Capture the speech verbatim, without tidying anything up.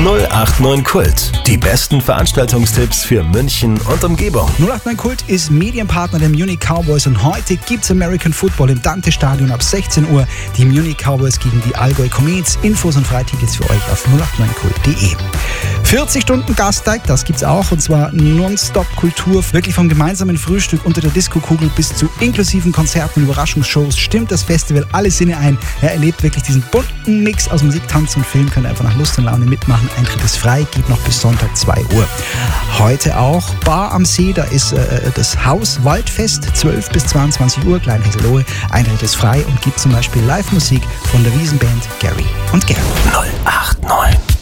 null acht neun Kult. Die besten Veranstaltungstipps für München und Umgebung. null acht neun Kult ist Medienpartner der Munich Cowboys und heute gibt's American Football im Dante-Stadion ab sechzehn Uhr. Die Munich Cowboys gegen die Allgäu Comets. Infos und Freitickets für euch auf null acht neun kult punkt de. vierzig Stunden Gasteig, das gibt's auch, und zwar Nonstop-Kultur, wirklich vom gemeinsamen Frühstück unter der Disco-Kugel bis zu inklusiven Konzerten und Überraschungsshows stimmt das Festival alle Sinne ein. Er erlebt wirklich diesen bunten Mix aus Musik, Tanz und Film, könnt einfach nach Lust und Laune mitmachen. Eintritt ist frei, geht noch bis Sonntag zwei Uhr. Heute auch Bar am See, da ist äh, das Haus Waldfest, zwölf bis zweiundzwanzig Uhr, Klein-Hesselohe. Eintritt ist frei und gibt zum Beispiel Live-Musik von der Wiesenband Gary und Gary. null acht neun